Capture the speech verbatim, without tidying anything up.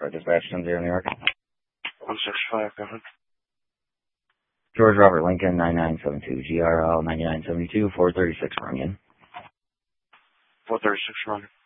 for dispatch ten zero New York. one six five, go ahead. George Robert Lincoln, nine nine seven two, G R L nine nine seven two, four thirty-six Runyon. four thirty-six, Runyon.